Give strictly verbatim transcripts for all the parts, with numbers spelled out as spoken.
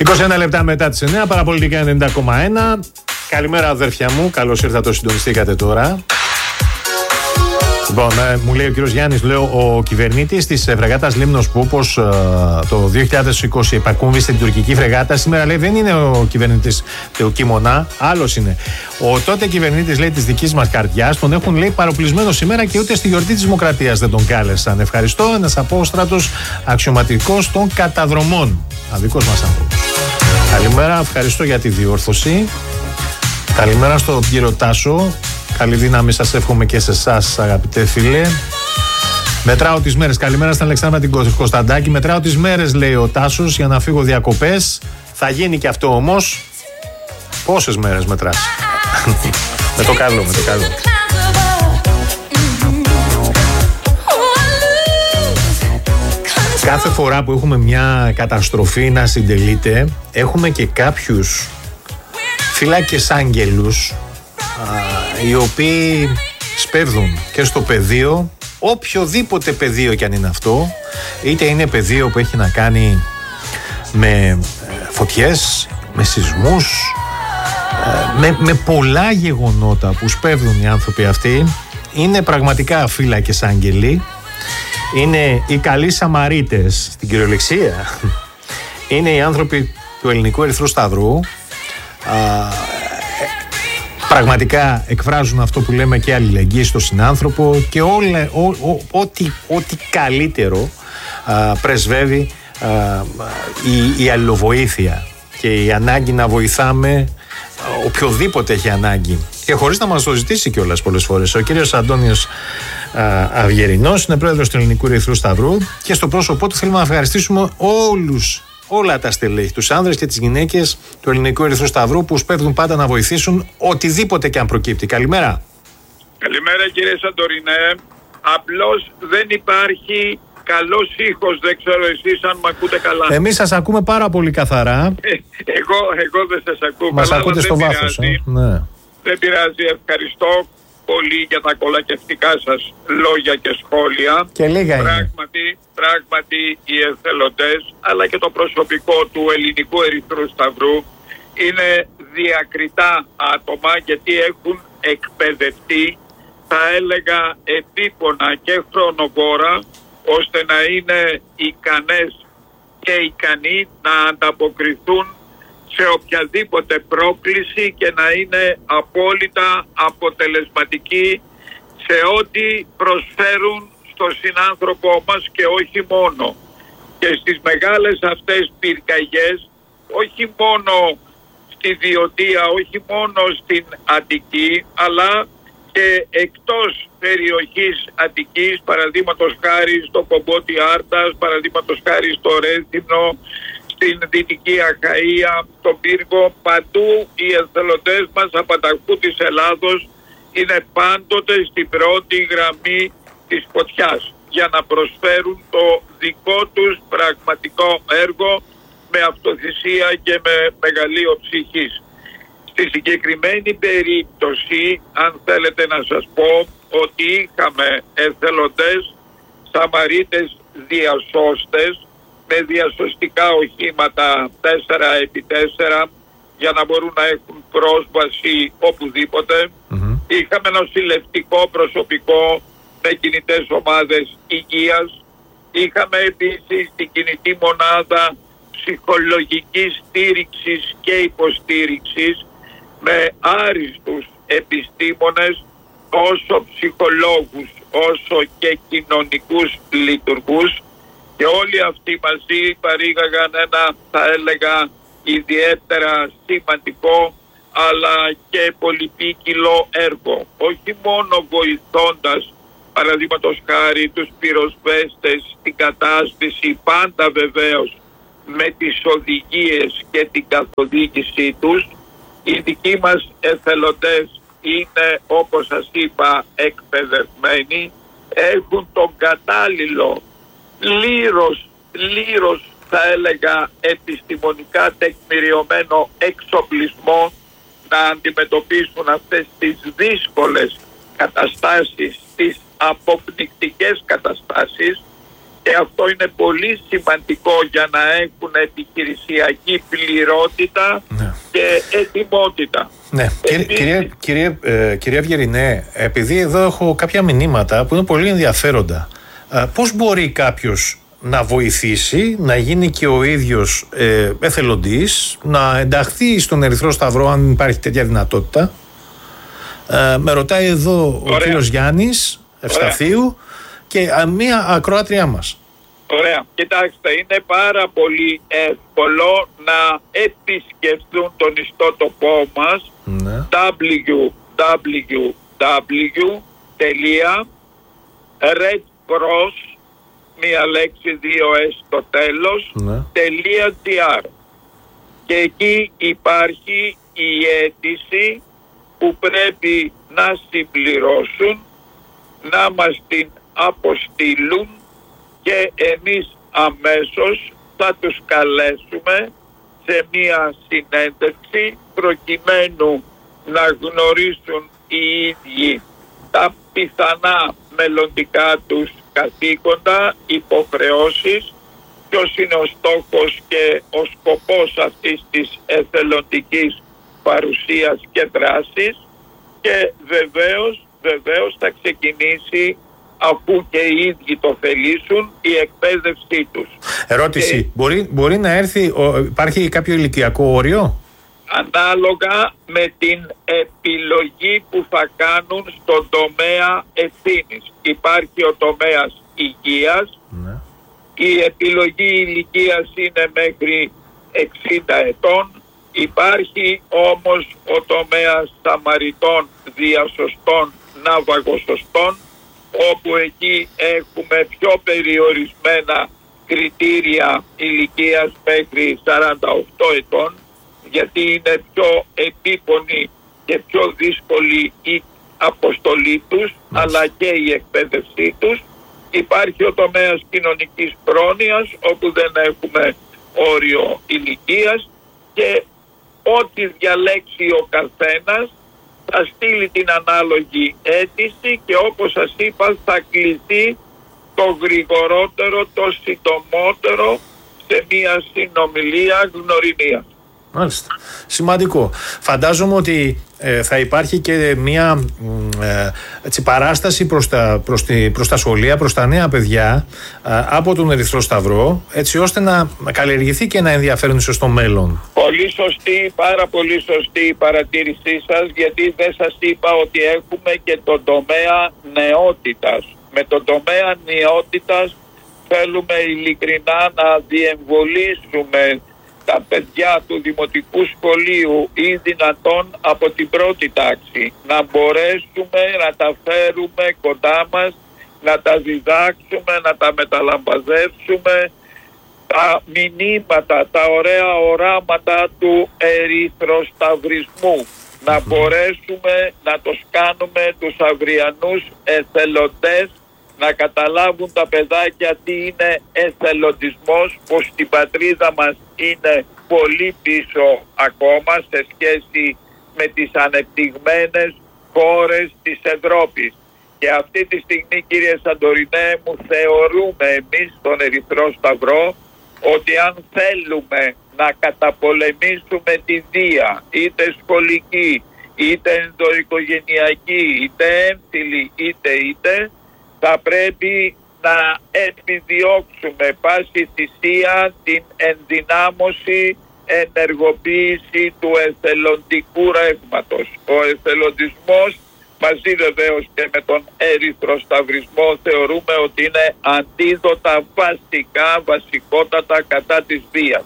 είκοσι ένα λεπτά μετά τις εννιά, Παραπολιτικά ενενήντα κόμμα ένα. Καλημέρα αδέρφια μου, καλώς ήρθατε, συντονιστήκατε τώρα. Λοιπόν, ε, μου λέει ο κύριος Γιάννης, λέω, ο κυβερνήτης της φρεγάτας Λίμνος που όπως ε, το δύο χιλιάδες είκοσι επακούμβησε την τουρκική φρεγάτα, σήμερα λέει δεν είναι ο κυβερνήτης του Κίμωνα, άλλος είναι. Ο τότε κυβερνήτης, λέει, της δικής μας καρδιάς, τον έχουν, λέει, παροπλισμένο σήμερα και ούτε στη γιορτή της Δημοκρατίας δεν τον κάλεσαν. Ευχαριστώ, ένας απόστρατος αξιωματικός των καταδρομών. Αδικός μας άνθρωπος. Καλημέρα, ευχαριστώ για τη διόρθωση. Καλημέρα στον κύριο Τάσο. Καλή δύναμη σας εύχομαι και σε εσάς, αγαπητέ φίλε. Μετράω τις μέρες. Καλημέρα στην Αλεξάνδρα την Κωνσταντάκη. Μετράω τις μέρες, λέει ο Τάσος, για να φύγω διακοπές. Θα γίνει και αυτό όμως. Πόσες μέρες μετράς? Με το καλό, με το καλό. Κάθε φορά που έχουμε μια καταστροφή να συντελείται, έχουμε και κάποιους φυλάκες άγγελους, οι οποίοι σπέβδουν και στο πεδίο, οποιοδήποτε πεδίο κι αν είναι αυτό, είτε είναι πεδίο που έχει να κάνει με φωτιές, με σεισμούς, με, με πολλά γεγονότα που σπέβδουν οι άνθρωποι αυτοί. Είναι πραγματικά φύλακες άγγελοι, είναι οι καλοί Σαμαρίτες στην κυριολεξία, είναι οι άνθρωποι του Ελληνικού Ερυθρού Σταυρού. Πραγματικά εκφράζουν αυτό που λέμε και αλληλεγγύη στον συνάνθρωπο και όλα, ό, ό, ό,τι, ό,τι καλύτερο α, πρεσβεύει α, η, η αλληλοβοήθεια και η ανάγκη να βοηθάμε α, οποιοδήποτε έχει ανάγκη και χωρίς να μας το ζητήσει κιόλας πολλές φορές. Ο κύριος Αντώνιος α, Αυγερινός είναι πρόεδρος του Ελληνικού Ερυθρού Σταυρού και στο πρόσωπό του θέλουμε να ευχαριστήσουμε όλους όλα τα στελέχη, τους άνδρες και τις γυναίκες του Ελληνικού Ερυθρού Σταυρού που σπέβδουν πάντα να βοηθήσουν οτιδήποτε και αν προκύπτει. Καλημέρα. Καλημέρα κύριε Σαντορινέ. Απλώς δεν υπάρχει καλός ήχος, δεν ξέρω εσείς αν μ' ακούτε καλά. Εμείς σας ακούμε πάρα πολύ καθαρά. Ε, εγώ, εγώ δεν σας ακούω. Μας καλά, ακούτε στο βάθος. Ε? Ναι. Δεν πειράζει, ευχαριστώ πολύ για τα κολακευτικά σας λόγια και σχόλια. Και λίγα είναι. Πράγματι, πράγματι οι εθελοντές αλλά και το προσωπικό του Ελληνικού Ερυθρού Σταυρού είναι διακριτά άτομα γιατί έχουν εκπαιδευτεί, θα έλεγα επίπονα και χρονοβόρα, ώστε να είναι ικανές και ικανοί να ανταποκριθούν σε οποιαδήποτε πρόκληση και να είναι απόλυτα αποτελεσματικοί σε ό,τι προσφέρουν στο συνάνθρωπό μας και όχι μόνο. Και στις μεγάλες αυτές πυρκαγιές, όχι μόνο στη Διωτία, όχι μόνο στην Αττική, αλλά και εκτός περιοχής Αττικής, παραδείγματος χάρη στο Κομπότι Άρτας, παραδείγματος χάρη στο Ρέθυμνο, στην Δυτική Αχαΐα, στον Πύργο, παντού οι εθελοντές μας απανταχού της Ελλάδος είναι πάντοτε στην πρώτη γραμμή της φωτιάς για να προσφέρουν το δικό τους πραγματικό έργο με αυτοθυσία και με μεγαλείο ψυχής. Στη συγκεκριμένη περίπτωση, αν θέλετε να σας πω, ότι είχαμε εθελοντές, Σαμαρίτες διασώστες, με διασωστικά οχήματα τέσσερα επί τέσσερα για να μπορούν να έχουν πρόσβαση οπουδήποτε. Mm-hmm. Είχαμε νοσηλευτικό προσωπικό με κινητές ομάδες υγείας. Είχαμε επίσης την κινητή μονάδα ψυχολογικής στήριξης και υποστήριξης με άριστους επιστήμονες, όσο ψυχολόγους όσο και κοινωνικούς λειτουργούς, και όλοι αυτοί μαζί παρήγαγαν ένα, θα έλεγα, ιδιαίτερα σημαντικό αλλά και πολυπίκυλο έργο, όχι μόνο βοηθώντας παραδείγματος χάρη τους πυροσβέστες στην κατάσβεση, πάντα βεβαίως με τις οδηγίες και την καθοδήγησή τους. Οι δικοί μας εθελοντές είναι, όπως σας είπα, εκπαιδευμένοι, έχουν τον κατάλληλο λύρος, λύρος θα έλεγα επιστημονικά τεκμηριωμένο εξοπλισμό να αντιμετωπίσουν αυτές τις δύσκολες καταστάσεις, τις αποπνικτικές καταστάσεις, και αυτό είναι πολύ σημαντικό για να έχουν επιχειρησιακή πληρότητα ναι. και ετοιμότητα. Ναι. Επίσης, κύριε, κύριε, ε, κυρία Βιερινέ, επειδή εδώ έχω κάποια μηνύματα που είναι πολύ ενδιαφέροντα, ε, πώς μπορεί κάποιος να βοηθήσει, να γίνει και ο ίδιος ε, εθελοντής, να ενταχθεί στον Ερυθρό Σταυρό αν υπάρχει τέτοια δυνατότητα? Ε, με ρωτάει εδώ Ωραία. ο κύριος Γιάννης Ευσταθίου και α, μία ακροάτριά μας. Ωραία. Κοιτάξτε, είναι πάρα πολύ εύκολο να επισκεφθούν τον ιστότοπό μας ναι. double-u double-u double-u τελεία red cross μία λέξη δύο S στο τέλος ναι. .gr και εκεί υπάρχει η αίτηση που πρέπει να συμπληρώσουν, να μας την αποστείλουν και εμείς αμέσως θα τους καλέσουμε σε μία συνέντευξη προκειμένου να γνωρίσουν οι ίδιοι τα πιθανά μελλοντικά τους καθήκοντα, υποχρεώσεις, ποιος είναι ο στόχος και ο σκοπός αυτής της εθελοντικής παρουσίας και δράσης και βεβαίως, βεβαίως θα ξεκινήσει, αφού και οι ίδιοι το θελήσουν, η εκπαίδευσή τους. Ερώτηση, και μπορεί, μπορεί να έρθει, ο, υπάρχει κάποιο ηλικιακό όριο? Ανάλογα με την επιλογή που θα κάνουν στον τομέα ευθύνης. Υπάρχει ο τομέας υγείας, ναι. η επιλογή ηλικίας είναι μέχρι εξήντα ετών, υπάρχει όμως ο τομέας σαμαριτών, διασωστών, ναυαγοσωστών, όπου εκεί έχουμε πιο περιορισμένα κριτήρια ηλικίας μέχρι σαράντα οκτώ ετών, γιατί είναι πιο επίπονη και πιο δύσκολη η αποστολή τους, mm. αλλά και η εκπαίδευσή τους. Υπάρχει ο τομέας κοινωνικής πρόνοιας, όπου δεν έχουμε όριο ηλικίας και ό,τι διαλέξει ο καθένας θα στείλει την ανάλογη αίτηση και όπως σας είπα θα κληθεί το γρηγορότερο, το συντομότερο σε μια συνομιλία γνωριμίας. Μάλιστα. Σημαντικό. Φαντάζομαι ότι ε, θα υπάρχει και μια ε, έτσι, παράσταση προς τα, προς, τη, προς τα σχολεία, προς τα νέα παιδιά ε, από τον Ερυθρό Σταυρό, έτσι ώστε να καλλιεργηθεί και να ενδιαφέρουν στο μέλλον. Πολύ σωστή, πάρα πολύ σωστή η παρατήρησή σας, γιατί δεν σας είπα ότι έχουμε και τον τομέα νεότητας. Με τον τομέα νεότητας θέλουμε ειλικρινά να διεμβολήσουμε τα παιδιά του δημοτικού σχολείου ή δυνατόν από την πρώτη τάξη, να μπορέσουμε να τα φέρουμε κοντά μας, να τα διδάξουμε, να τα μεταλαμπαδεύσουμε, τα μηνύματα, τα ωραία οράματα του ερυθροσταυρισμού, να μπορέσουμε να τους κάνουμε τους αυριανούς εθελοντές, να καταλάβουν τα παιδάκια τι είναι εθελοντισμός, πως στην πατρίδα μας είναι πολύ πίσω ακόμα σε σχέση με τις ανεπτυγμένες χώρες της Ευρώπης. Και αυτή τη στιγμή, κύριε Σαντορινέ μου, θεωρούμε εμείς τον Ερυθρό Σταυρό ότι αν θέλουμε να καταπολεμήσουμε τη βία, είτε σχολική, είτε ενδοοικογενειακή, είτε έμφυλη, είτε είτε, θα πρέπει να επιδιώξουμε πάση θυσία την ενδυνάμωση, ενεργοποίηση του εθελοντικού ρεύματος. Ο εθελοντισμός, μαζί βεβαίως και με τον ερυθροσταυρισμό, θεωρούμε ότι είναι αντίδοτα βασικά, βασικότατα κατά της βίας.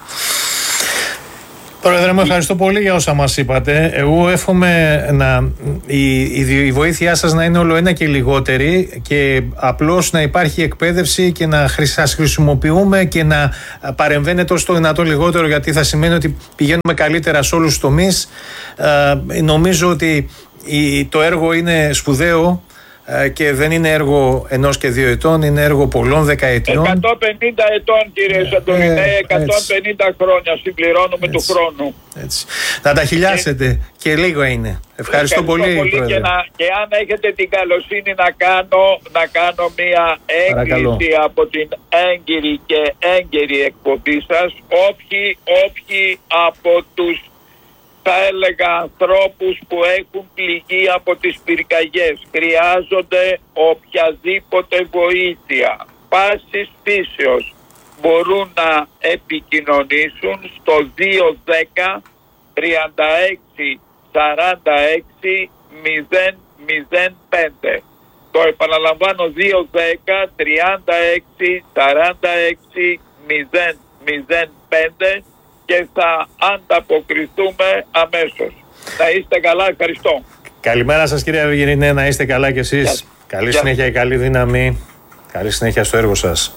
Πρόεδρε, μου ευχαριστώ πολύ για όσα μας είπατε. Εγώ εύχομαι να, η, η, η βοήθειά σας να είναι όλο ένα και λιγότερη και απλώς να υπάρχει εκπαίδευση και να σας χρησιμοποιούμε και να παρεμβαίνετε όσο το δυνατόν λιγότερο, γιατί θα σημαίνει ότι πηγαίνουμε καλύτερα σε όλους τους τομείς. Ε, νομίζω ότι η, το έργο είναι σπουδαίο και δεν είναι έργο ενός και δύο ετών, είναι έργο πολλών δεκαετιών. εκατόν πενήντα ετών, κύριε Σαντορινέ, ε, εκατόν πενήντα έτσι. Χρόνια συμπληρώνουμε έτσι. Του χρόνου. Έτσι. Να τα χιλιάσετε και, και λίγο είναι. Ευχαριστώ, Ευχαριστώ πολύ, πολύ και, να, και αν έχετε την καλοσύνη να κάνω, να κάνω μία έγκριση από την έγκυρη και έγκαιρη εκπομπή σας, όποιοι, όποιοι από τους, θα έλεγα, ανθρώπους που έχουν πληγεί από τις πυρκαγιές χρειάζονται οποιαδήποτε βοήθεια πάσης φύσεως, μπορούν να επικοινωνήσουν στο δύο δέκα τριάντα έξι σαράντα έξι μηδέν μηδέν πέντε. Το επαναλαμβάνω, δύο δέκα τριάντα έξι σαράντα έξι μηδέν μηδέν πέντε και θα ανταποκριθούμε αμέσως. Να είστε καλά, ευχαριστώ. Καλημέρα σας, κύριε Αυγερινέ, να είστε καλά κι εσείς. Yeah. Καλή yeah. συνέχεια και καλή δύναμη. Καλή συνέχεια στο έργο σας.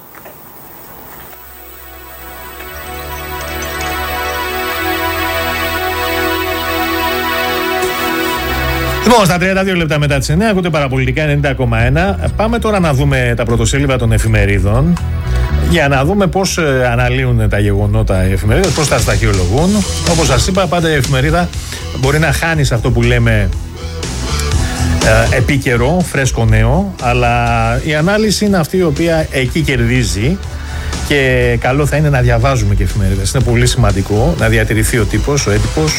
Λοιπόν, στα τριάντα δύο λεπτά μετά τις εννιά ακούτε παραπολιτικά ενενήντα κόμμα ένα. Πάμε τώρα να δούμε τα πρωτοσέλιδα των εφημερίδων για να δούμε πώς αναλύουν τα γεγονότα οι εφημερίδες, πώς τα σταχυολογούν. Όπως σας είπα, πάντα η εφημερίδα μπορεί να χάνει σε αυτό που λέμε ε, επίκαιρο, φρέσκο νέο, αλλά η ανάλυση είναι αυτή η οποία εκεί κερδίζει και καλό θα είναι να διαβάζουμε και εφημερίδες. Είναι πολύ σημαντικό να διατηρηθεί ο τύπος, ο έντυπος.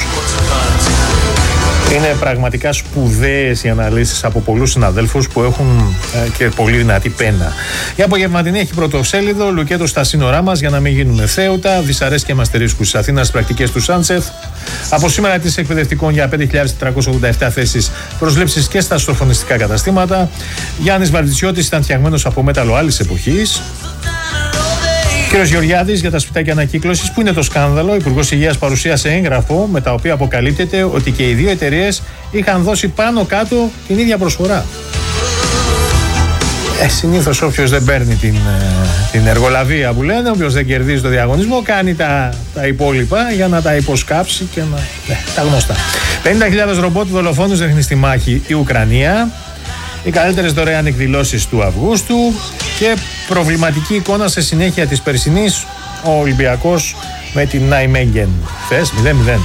Είναι πραγματικά σπουδαίες οι αναλύσεις από πολλούς συναδέλφους που έχουν ε, και πολύ δυνατή πένα. Η απογευματινή έχει πρωτοσέλιδο, Λουκέτο στα σύνορά μας για να μην γίνουμε θέουτα, δυσαρέσκεια μαστερίσκους της Αθήνας, πρακτικές του Σάντσεφ. Από σήμερα της εκπαιδευτικών για πέντε χιλιάδες τετρακόσιες ογδόντα επτά θέσεις, προσλήψεις και στα στροφονιστικά καταστήματα. Γιάννης Βαρδιτσιώτης ήταν φτιαγμένος από μέταλλο άλλης εποχής. Κύριος Γεωργιάδης για τα σπιτάκια ανακύκλωσης. Πού είναι το σκάνδαλο? Ο Υπουργός Υγείας παρουσίασε έγγραφο με τα οποία αποκαλύπτεται ότι και οι δύο εταιρείες είχαν δώσει πάνω κάτω την ίδια προσφορά. Ε, συνήθως όποιος δεν παίρνει την, την εργολαβία που λένε, όποιος δεν κερδίζει το διαγωνισμό, κάνει τα, τα υπόλοιπα για να τα υποσκάψει και να. Ναι, τα γνωστά. πενήντα χιλιάδες ρομπότ δολοφόνους ρίχνει στη μάχη η Ουκρανία. Οι καλύτερες δωρεάν εκδηλώσεις του Αυγούστου και προβληματική εικόνα σε συνέχεια της περσινής, ο Ολυμπιακός με την Νάιμεγγεν. Θες, μηδέν μηδέν.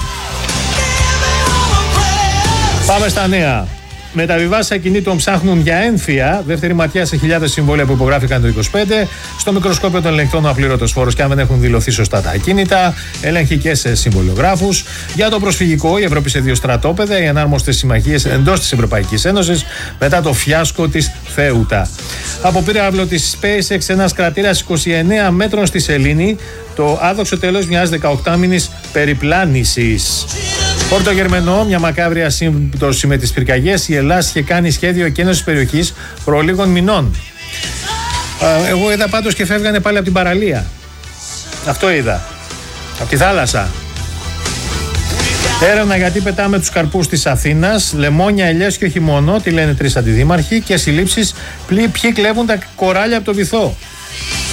Πάμε στα νέα. Μεταβιβάσεις ακινήτων ψάχνουν για έμφυα. Δεύτερη ματιά σε χιλιάδες συμβόλαια που υπογράφηκαν το είκοσι πέντε. Στο μικροσκόπιο των ελεγκτών ο απλήρωτος φόρος και αν δεν έχουν δηλωθεί σωστά τα ακίνητα. Έλεγχοι και σε συμβολιογράφους. Για το προσφυγικό, η Ευρώπη σε δύο στρατόπεδα. Οι ανάρμοστες συμμαχίες εντός της Ευρωπαϊκής Ένωσης μετά το φιάσκο της Θέουτα. Από πύραυλο της SpaceX, ένας κρατήρας είκοσι εννέα μέτρων στη σελήνη. Το άδοξο τέλος μιας δεκαοκτάμηνης περιπλάνησης. Πορτογερμενό, μια μακάβρια σύμπτωση με τις πυρκαγιές. Η Ελλάδα είχε κάνει σχέδιο εκένωσης περιοχής προ λίγων μηνών. Ε, εγώ είδα πάντως και φεύγανε πάλι από την παραλία. Αυτό είδα. Από τη θάλασσα. Έρευνα γιατί πετάμε τους καρπούς της Αθήνας. Λεμόνια, ελιές και όχι μόνο. Τι λένε τρεις αντιδήμαρχοι. Και συλλήψεις ποιοι κλέβουν τα κοράλια από το βυθό.